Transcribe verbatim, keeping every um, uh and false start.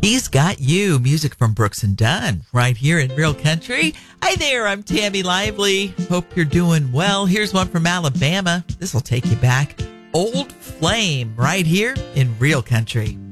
He's Got You, music from Brooks and Dunn, right here in Real Country. Hi there, I'm Tammy Lively. Hope you're doing well. Here's one from Alabama. This will take you back. Old Flame, right here in Real Country.